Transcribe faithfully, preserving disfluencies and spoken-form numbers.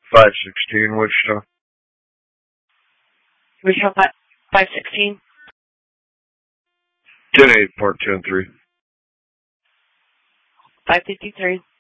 five sixteen, Wichita. Wichita five sixteen? ten eight, part ten three. five fifty-three.